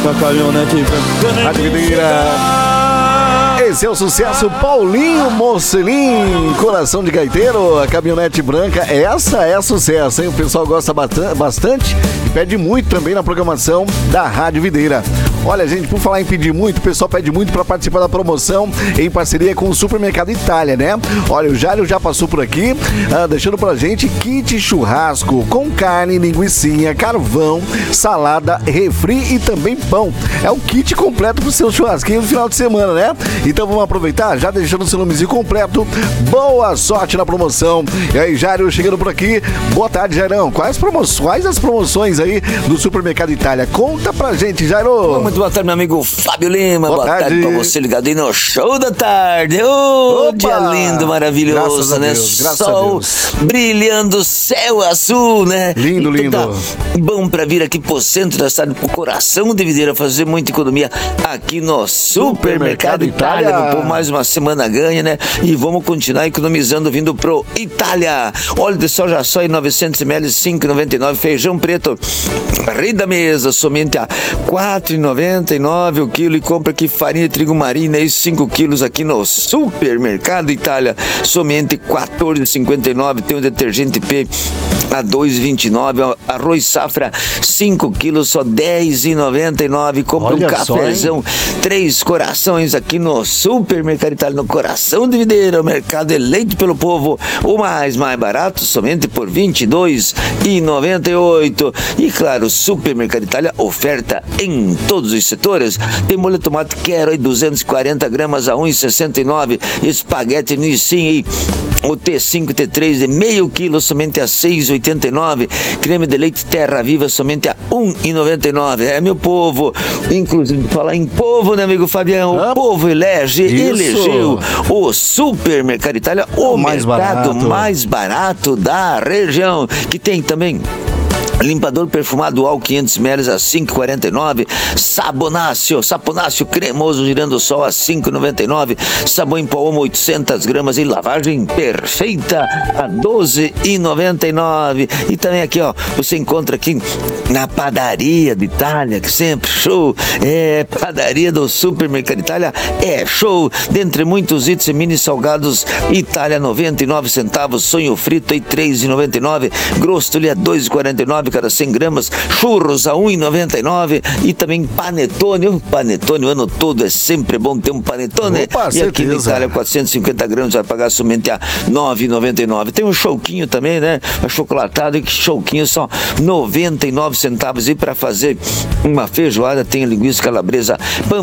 com a caminhonete Rádio Videira. Esse é o sucesso Paulinho Mocelin, Coração de Gaiteiro, a caminhonete branca. Essa é sucesso, hein? O pessoal gosta bastante e pede muito também na programação da Rádio Videira. Olha, gente, por falar em pedir muito, o pessoal pede muito para participar da promoção em parceria com o Supermercado Itália, né? Olha, o Jário já passou por aqui, deixando pra gente kit churrasco com carne, linguicinha, carvão, salada, refri e também pão. É o kit completo pro seu churrasquinho no final de semana, né? Então vamos aproveitar, já deixando o seu nomezinho completo. Boa sorte na promoção. E aí, Jário, chegando por aqui. Boa tarde, Jairão. Quais as promoções aí do Supermercado Itália? Conta pra gente, Jairo. Muito boa tarde, meu amigo Fábio Lima. Boa tarde pra você ligado aí no Show da Tarde. Ô, dia lindo, maravilhoso, né? Sol brilhando, céu azul, né? Lindo, lindo. Tá bom pra vir aqui pro centro da cidade, pro coração de Videira, fazer muita economia aqui no Supermercado Itália. Por mais uma semana ganha, né? E vamos continuar economizando vindo pro Itália. Óleo de soja só em 900 ml, 5,99. Feijão preto, rei da mesa, somente a 4,99 o quilo. E compra aqui farinha de trigo marina, 5 quilos aqui no Supermercado Itália, somente 14,59. Tem o detergente P a 2,29. Arroz safra 5 quilos, só 10,99. Compra um cafezão, 3 corações aqui no Supermercado Itália, no coração de Videira. O mercado eleito pelo povo, o mais barato, somente por 22,98. E claro, Supermercado Itália, oferta em todos os setores. Tem molho de tomate quero aí, 240 gramas a 1,69. Espaguete Nissin, o T5 e T3 de meio quilo, somente a 6,89. Creme de leite Terra Viva, somente a 1,99. É, meu povo, inclusive, falar em povo, né, amigo Fabião? O povo elegeu o Supermercado Itália, o mercado mais barato da região, que tem também limpador perfumado Al 500 ml a 5,49. Saponácio cremoso girando sol a 5,99. Sabão em pó Omo 800 gramas e lavagem perfeita a 12,99. E também aqui, ó, você encontra aqui na padaria de Itália, que sempre show. É, padaria do Supermercado Itália é show. Dentre muitos itens, mini salgados Itália 99 centavos, sonho frito aí 3,99. Grosstoli a 2,49 cada 100 gramas, churros a 1,99 e também panetone. O panetone o ano todo é sempre bom ter um panetone. Opa, e aqui na Itália 450 gramas vai pagar somente a 9,99. Tem um choquinho também, né? Achocolatado, e que choquinho só 99 centavos. E para fazer uma feijoada tem linguiça calabresa